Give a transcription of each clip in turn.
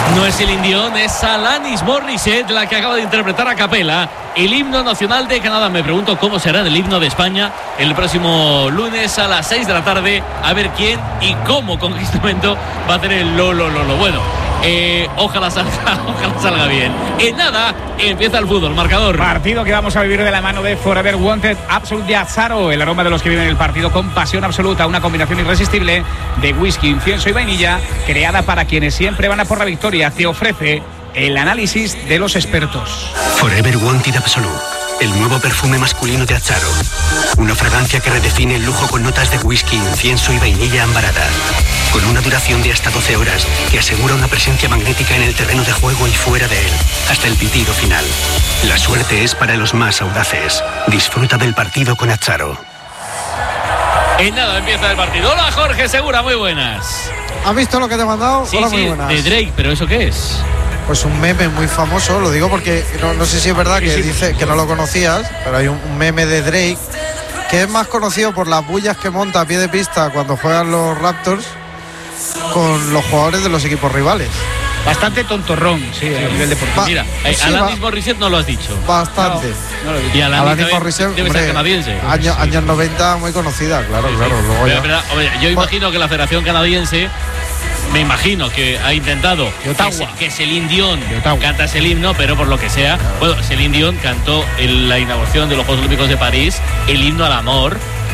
No es Celine Dion, es Alanis Morissette la que acaba de interpretar a capela el himno nacional de Canadá. Me pregunto cómo será el himno de España el próximo lunes a las 6 de la tarde. A ver quién y cómo, con qué instrumento va a hacer el lo. Bueno, ojalá salga bien. En nada, empieza el fútbol, marcador. Partido que vamos a vivir de la mano de Forever Wanted Absolute de Azzaro, el aroma de los que viven el partido con pasión absoluta, una combinación irresistible de whisky, incienso y vainilla, creada para quienes siempre van a por la victoria. Te ofrece el análisis de los expertos. Forever Wanted Absolute, el nuevo perfume masculino de Azzaro. Una fragancia que redefine el lujo con notas de whisky, incienso y vainilla ambarada. Con una duración de hasta 12 horas que asegura una presencia magnética en el terreno de juego y fuera de él, hasta el pitido final. La suerte es para los más audaces. Disfruta del partido con Azzaro. En nada empieza el partido. Hola Jorge Segura, muy buenas. ¿Has visto lo que te he mandado? Sí, Hola, sí, muy buenas. de Drake, pero ¿eso qué es? Pues un meme muy famoso, lo digo porque no sé si es verdad que dice que no lo conocías, pero hay un meme de Drake que es más conocido por las bullas que monta a pie de pista cuando juegan los Raptors con los jugadores de los equipos rivales. Bastante tontorrón, sí, a nivel deportivo. Mira, sí, Alanis Morissette no lo has dicho. Bastante. No lo he dicho. Y Alanis Morissette, debe ser canadiense. Años 90, muy conocida, claro. Luego pero, hombre, yo imagino que la Federación Canadiense, me imagino que ha intentado que Celine Dion canta ese himno, pero por lo que sea, bueno, Celine Dion cantó en la inauguración de los Juegos Olímpicos de París el himno al amor,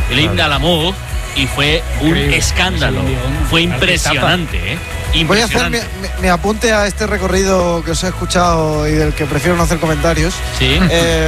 y fue un escándalo, fue impresionante, Voy a hacer mi apunte a este recorrido que os he escuchado y del que prefiero no hacer comentarios. Sí.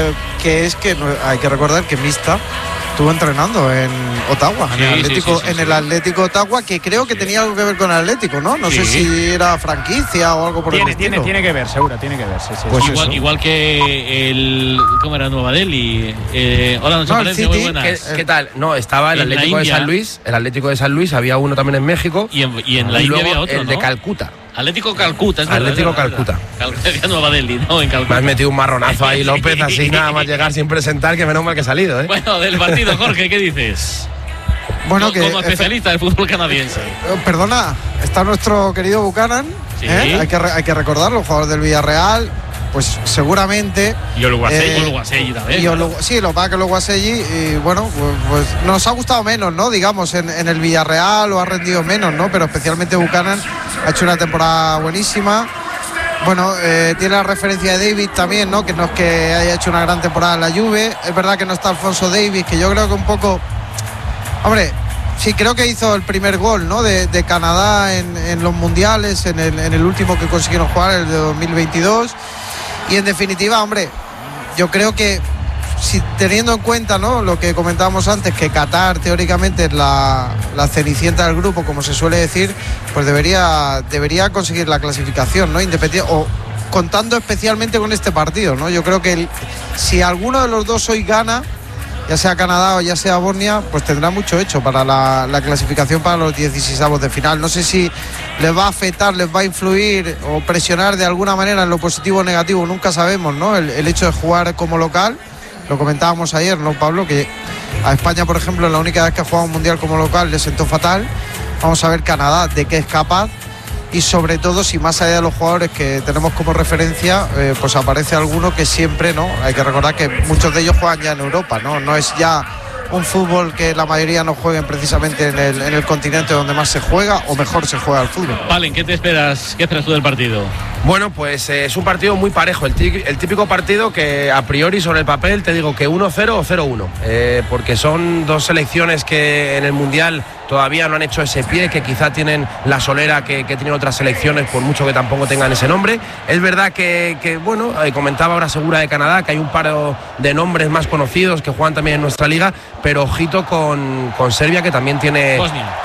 Que es que hay que recordar que Mista estuvo entrenando en Ottawa, en el Atlético Ottawa, que creo que tenía algo que ver con el Atlético, ¿no? No sé si era franquicia o algo por el estilo. Tiene que ver, seguro, tiene que ver. Sí. Pues igual que el... ¿Cómo era? Nueva Delhi. Hola, Valencia, muy buenas. ¿Qué tal? No, estaba el Atlético de San Luis. El Atlético de San Luis, había uno también en México. Y en la India había otro, el de Calcuta. Atlético Calcuta, es verdad. Atlético Calcuta. Nueva Delhi, ¿no? En Calcuta. Me has metido un marronazo ahí, López, así nada más llegar sin presentar, que menos mal que he salido, ¿eh? Bueno, del partido, Jorge, ¿qué dices? Bueno, como especialista del fútbol canadiense. Perdona, está nuestro querido Buchanan. Sí. Hay que recordarlo, jugador del Villarreal. Pues seguramente. Y Oluwaseyi también. Sí, lo que pasa es que Oluwaseyi, y bueno, pues nos ha gustado menos, ¿no? Digamos, en el Villarreal lo ha rendido menos, ¿no? Pero especialmente Buchanan ha hecho una temporada buenísima. Bueno, tiene la referencia de Davis también, ¿no? Que no es que haya hecho una gran temporada en la Juve. Es verdad que no está Alfonso Davis, que yo creo que un poco. Hombre, sí, creo que hizo el primer gol, ¿no? De Canadá en los mundiales, en el último que consiguieron jugar, el de 2022. Y en definitiva, hombre, yo creo que si teniendo en cuenta, ¿no?, lo que comentábamos antes, que Qatar teóricamente es la cenicienta del grupo, como se suele decir, pues debería conseguir la clasificación, ¿no? Independiente, o contando especialmente con este partido, ¿no? Yo creo que si alguno de los dos hoy gana, ya sea Canadá o ya sea Bosnia, pues tendrá mucho hecho para la clasificación para los 16avos de final. No sé si les va a afectar, les va a influir o presionar de alguna manera en lo positivo o negativo, nunca sabemos, ¿no? El hecho de jugar como local, lo comentábamos ayer, ¿no, Pablo? Que a España, por ejemplo, la única vez que ha jugado un mundial como local le sentó fatal. Vamos a ver Canadá de qué es capaz. Y sobre todo si más allá de los jugadores que tenemos como referencia, pues aparece alguno que siempre, ¿no? Hay que recordar que muchos de ellos juegan ya en Europa, ¿no? No es ya un fútbol que la mayoría no jueguen precisamente en el continente donde más se juega o mejor se juega el fútbol. Valen, ¿qué esperas tú del partido? Bueno, pues es un partido muy parejo, el típico partido que a priori sobre el papel te digo que 1-0 o 0-1, porque son dos selecciones que en el Mundial todavía no han hecho ese pie, que quizá tienen la solera que tienen otras selecciones, por mucho que tampoco tengan ese nombre. Es verdad que bueno, comentaba ahora Segura de Canadá, que hay un par de nombres más conocidos que juegan también en nuestra liga, pero ojito con Serbia, que también tiene...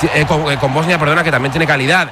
Con Bosnia, perdona, que también tiene calidad.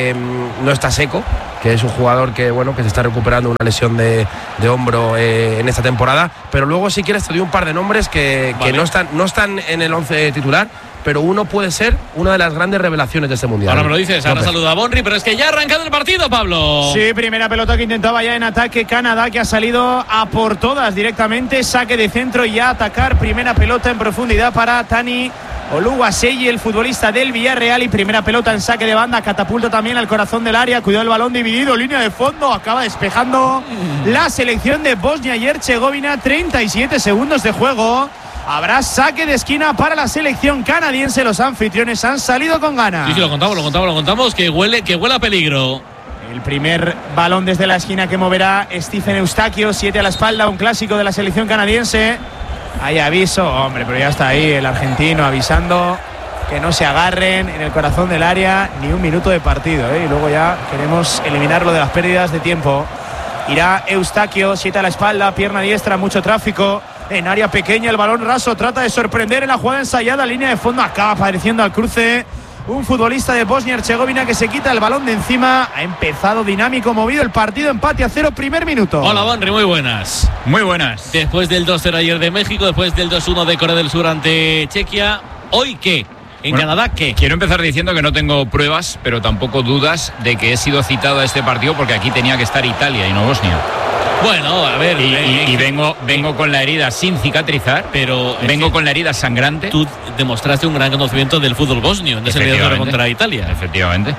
No está Seco, que es un jugador que se está recuperando una lesión de hombro en esta temporada, pero luego si quieres te doy un par de nombres que no están en el 11 titular, pero uno puede ser una de las grandes revelaciones de este mundial. Ahora me lo dices, ahora saluda a Bonri, pero es que ya ha arrancado el partido, Pablo. Sí, primera pelota que intentaba ya en ataque Canadá, que ha salido a por todas directamente, saque de centro y ya atacar, primera pelota en profundidad para Tani Oluwaseyi, el futbolista del Villarreal, y primera pelota en saque de banda, catapulta también al corazón del área, cuidado el balón dividido, línea de fondo, acaba despejando la selección de Bosnia y Herzegovina. 37 segundos de juego. Habrá saque de esquina para la selección canadiense. Los anfitriones han salido con ganas. Sí, lo contamos, que huele a peligro. El primer balón desde la esquina que moverá Stephen Eustaquio, 7 a la espalda, un clásico de la selección canadiense. Hay aviso, hombre, pero ya está ahí el argentino avisando que no se agarren en el corazón del área, ni un minuto de partido, y luego ya queremos eliminarlo de las pérdidas de tiempo. Irá Eustaquio, 7 a la espalda, pierna diestra, mucho tráfico. En área pequeña, el balón raso, trata de sorprender en la jugada ensayada, línea de fondo, acaba apareciendo al cruce un futbolista de Bosnia-Herzegovina que se quita el balón de encima. Ha empezado dinámico, movido el partido, empate a 0, primer minuto. Hola, Banri, muy buenas. Muy buenas. Después del 2-0 ayer de México, después del 2-1 de Corea del Sur ante Chequia, ¿hoy qué? ¿En Canadá qué? Quiero empezar diciendo que no tengo pruebas, pero tampoco dudas de que he sido citado a este partido porque aquí tenía que estar Italia y no Bosnia. Bueno, a ver. Y vengo con la herida sin cicatrizar, pero vengo con la herida sangrante. Tú demostraste un gran conocimiento del fútbol bosnio en ese eliminatorio contra Italia. Efectivamente.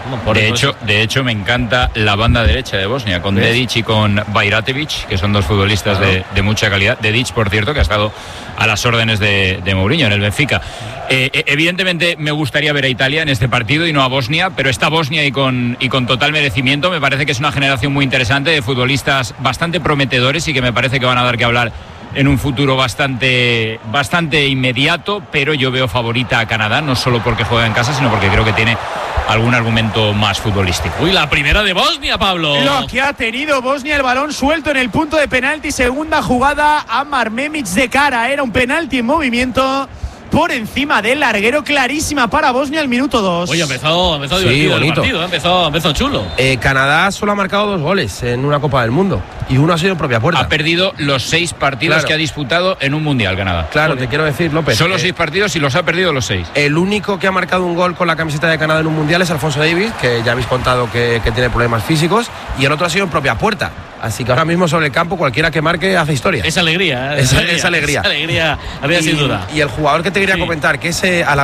De hecho, me encanta la banda derecha de Bosnia, con Dedić y con Bajratević, que son dos futbolistas de mucha calidad. Dedić, por cierto, que ha estado a las órdenes de Mourinho en el Benfica. Evidentemente me gustaría ver a Italia en este partido y no a Bosnia, pero está Bosnia y con total merecimiento. Me parece que es una generación muy interesante de futbolistas bastante prometedores y que me parece que van a dar que hablar en un futuro bastante inmediato, pero yo veo favorita a Canadá, no solo porque juega en casa, sino porque creo que tiene algún argumento más futbolístico. Uy, la primera de Bosnia, Pablo. Lo que ha tenido Bosnia, el balón suelto en el punto de penalti, segunda jugada a Marmemic de cara, era un penalti en movimiento por encima del larguero, clarísima para Bosnia al minuto 2. Oye, ha empezado divertido el partido, ha empezado chulo. Canadá solo ha marcado 2 goles en una Copa del Mundo y uno ha sido en propia puerta. Ha perdido los 6 partidos que ha disputado en un Mundial, Canadá. Claro, te quiero decir, López. Solo 6 partidos y los ha perdido los 6. El único que ha marcado un gol con la camiseta de Canadá en un Mundial es Alfonso Davies, que ya habéis contado que tiene problemas físicos, y el otro ha sido en propia puerta. Así que ahora mismo sobre el campo cualquiera que marque hace historia. Es alegría. Es alegría. Había sin duda. Y el jugador que te quería comentar, que es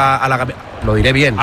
lo diré bien.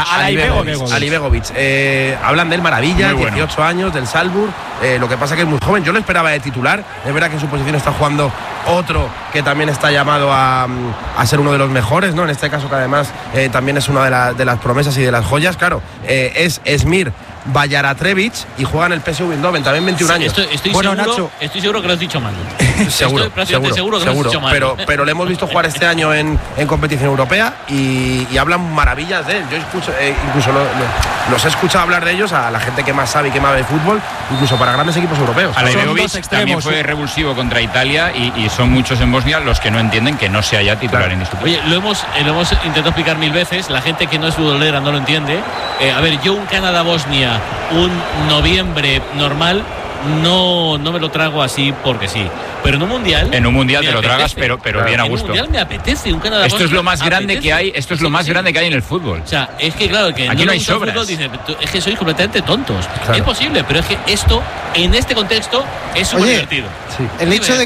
Alibegovic. Hablan de él maravilla, muy 18 años, del Salzburg. Lo que pasa que es muy joven. Yo lo esperaba de titular. Es verdad que en su posición está jugando otro que también está llamado a ser uno de los mejores, ¿no? En este caso, que además también es una de las promesas y de las joyas. Claro, es Esmir Bajratević y juega en el PSV Eindhoven, también 21 años. Estoy seguro que lo has dicho mal. seguro que lo has dicho mal. Pero le hemos visto jugar este año en competición europea y hablan maravillas de él. Yo escucho, incluso los he escuchado hablar de ellos a la gente que más sabe y que más ve de fútbol, incluso para grandes equipos europeos. Alibegovic también fue revulsivo contra Italia y son muchos en Bosnia los que no entienden que no sea ya titular indiscutible. Oye, lo hemos intentado explicar 1000 veces, la gente que no es futbolera no lo entiende. A ver, yo un Canadá-Bosnia, un noviembre normal, no me lo trago así porque sí. Pero en un mundial te lo tragas, pero bien a gusto. En un mundial me apetece un Canadá. Esto es lo más grande que hay. Esto es lo más grande que hay en el fútbol. O sea, es que claro, que aquí no hay sobras. Fútbol, dice, es que sois completamente tontos. Claro. Es posible, pero es que esto, en este contexto, es súper divertido. Sí. El hecho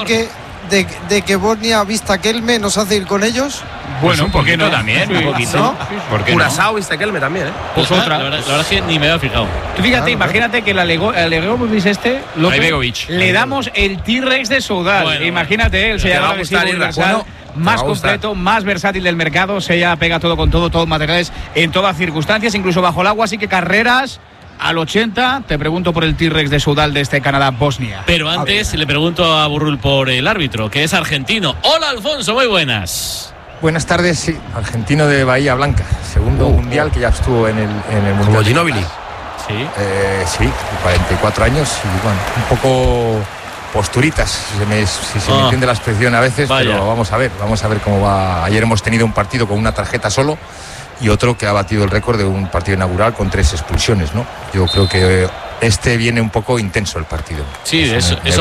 de que Bosnia vista Kelme nos hace ir con ellos. Bueno, un poquito no? También, un poquito. ¿No? Curazao viste Kelme también, ¿eh? Pues otra. La verdad es que ni me había fijado. Tú fíjate, imagínate que el Alibegovic le damos el T-Rex de Soudal. Bueno, imagínate, él se llama universal. Más completo, más versátil del mercado, se ya pega todo con todo, todos materiales en todas circunstancias, incluso bajo el agua, así que carreras al 80. Te pregunto por el T-Rex de Soudal de este Canadá-Bosnia. Pero antes le pregunto a Burrul por el árbitro, que es argentino. Hola, Alfonso, muy buenas. Buenas tardes, sí, argentino de Bahía Blanca, segundo mundial que ya estuvo en el mundial. Como Ginóbili. Sí, 44 años y bueno, un poco posturitas, si se me entiende la expresión a veces, vaya. Pero vamos a ver cómo va. Ayer hemos tenido un partido con una tarjeta solo y otro que ha batido el récord de un partido inaugural con 3 expulsiones, ¿no? Yo creo que viene un poco intenso el partido. Sí, eso